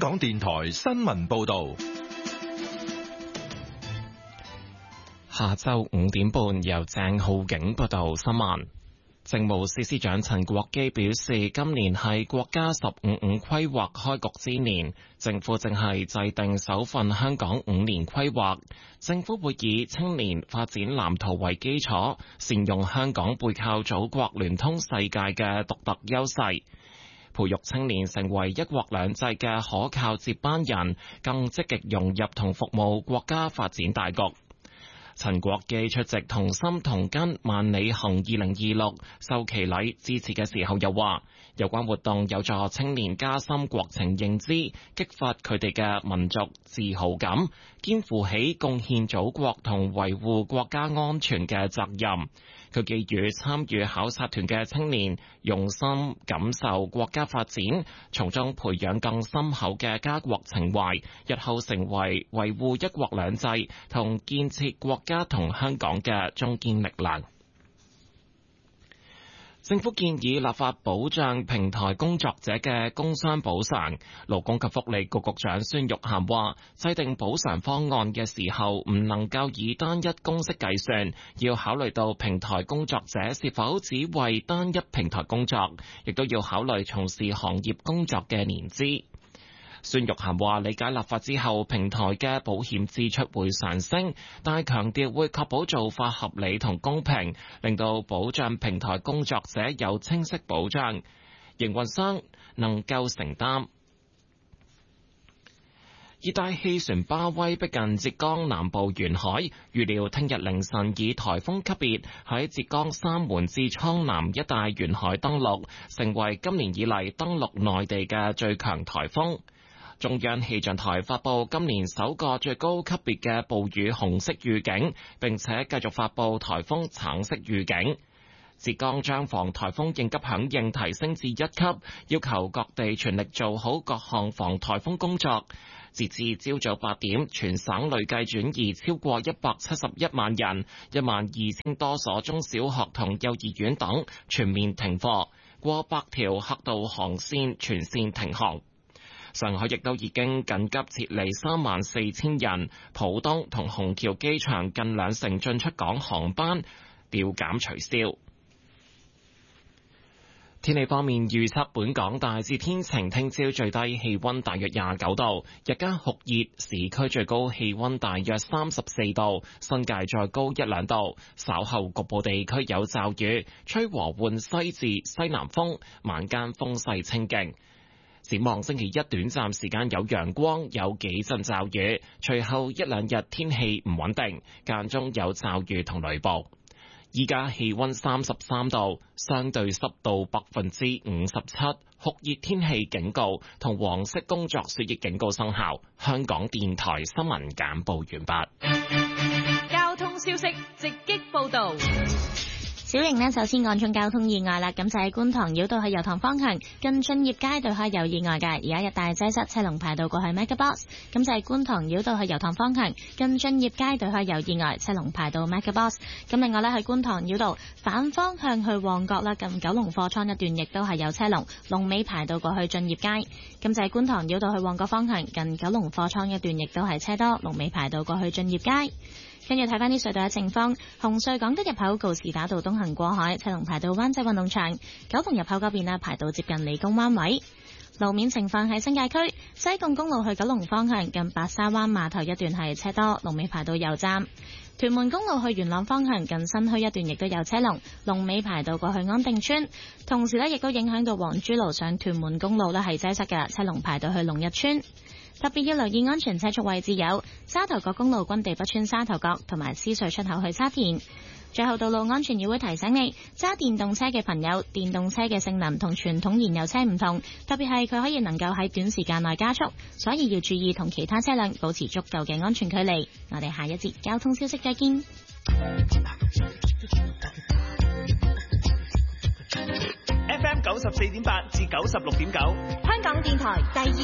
港電台新聞報道。 下晝5點半，由鄭浩景報道新聞。政務司司長陳國基表示，今年係國家15+5規劃開局之年，政府正係制定首份香港5年規劃。政府會以青年發展藍圖為基礎，善用香港背靠祖國、聯通世界嘅獨特優勢，培育青年成為一國兩制嘅可靠接班人，更積極融入同服務國家發展大局。陳國基出席同心同根萬里行2026授旗禮致辭嘅時候又話，有關活動有助青年加深國情認知，激發佢哋嘅民族自豪感，肩負起貢獻祖國同維護國家安全嘅責任。佢寄語參與考察團嘅青年用心感受國家發展，從中培養更深厚嘅家國情懷，日後成為維護一國兩制同建設國家同香港嘅中堅力量。政府建議立法保障平台工作者嘅工傷補償。勞工及福利局局長孫玉菡話，制定補償方案嘅時候唔能夠以單一公式計算，要考慮到平台工作者是否只為單一平台工作，亦都要考慮從事行業工作嘅年資。孫玉菡話，理解立法之後平台嘅保險支出會上升，但係強調會確保做法合理同公平，令到保障平台工作者有清晰保障，營運商能夠承擔。熱帶氣旋巴威逼近浙江南部沿海，預料聽日凌晨以颱風級別喺浙江三門至蒼南一帶沿海登陸，成為今年以嚟登陸內地嘅最強颱風。中央氣象台發佈今年首個最高級別嘅暴雨紅色預警，並且繼續發佈颱風橙色預警。浙江將防颱風應急響應提升至1級，要求各地全力做好各項防颱風工作。截至朝早8點，全省累計轉移超過171萬人，12000多所中小學同幼兒園等全面停課，過百條客渡航線全線停航。上海亦都已經緊急撤離34000人，浦東同虹橋機場近20%進出港航班調減取消。天氣方面預測，本港大致天晴，聽朝最低氣溫大約29度，日間酷熱，市區最高氣溫大約34度，新界再高1-2度。稍後局部地區有驟雨，吹和緩西至西南風，晚間風勢清勁。展望星期一，短暫時間有陽光，有幾陣驟雨，隨後1-2日天氣唔穩定，間中有驟雨同雷暴。依家氣溫33度，相對濕度57%，酷熱天氣警告同黃色工作暑熱警告生效。香港電台新聞簡報完畢。 交通消息直擊報道。 小型呢，首先講中交通意外啦，咁就喺觀塘繞道去油塘方向，近駿業街對開有意外嘅，而家一帶擠塞，車龍排到過去 MegaBox。咁就係觀塘繞道去油塘方向，近駿業街對開有意外，車龍排到 MegaBox。咁另外呢，喺觀塘繞道反方向去旺角啦，近九龍貨倉一段亦都係有車龍，龍尾排到過去駿業街。咁就係觀塘繞道去旺角方向，近九龍貨倉一段亦都係車多，龍尾排到過去駿業街。跟住睇翻啲隧道嘅情況，紅隧港島入口告士打道東行過海，車龍排到灣仔運動場；九龍入口嗰邊呢，排到接近理工灣位。路面情況喺新界區西貢公路去九龍方向，近白沙灣碼頭一段係車多，龍尾排到油站；屯門公路去元朗方向，近新墟一段亦都有車龍，龍尾排到過去安定村。同時呢，亦都影響到黃珠路上屯門公路呢係擠塞嘅，車龍排到去龍日村。特別要留意安全車速位置有沙頭角公路軍地北村沙頭角同埋獅隧出口去沙田。最後，道路安全議會提醒你，揸電動車嘅朋友，電動車嘅性能同傳統燃油車唔同，特別係佢可以能夠喺短時間內加速，所以要注意同其他車輛保持足夠嘅安全距離。我哋下一節交通消息再見。 FM 94.8至96.9， 香港電台第二